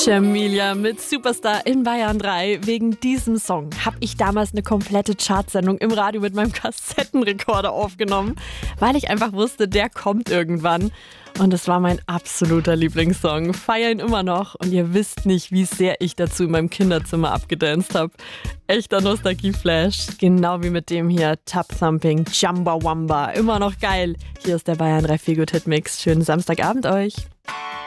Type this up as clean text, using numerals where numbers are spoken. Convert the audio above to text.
Jamilia mit Superstar in Bayern 3. Wegen diesem Song habe ich damals eine komplette Chartsendung im Radio mit meinem Kassettenrekorder aufgenommen, weil ich einfach wusste, der kommt irgendwann. Und es war mein absoluter Lieblingssong. Feier ihn immer noch und ihr wisst nicht, wie sehr ich dazu in meinem Kinderzimmer abgedanced habe. Echter Nostalgie-Flash, genau wie mit dem hier, Tub Thumping, Jamba Wamba. Immer noch geil. Hier ist der Bayern 3 Feel Good Hit Mix. Schönen Samstagabend euch.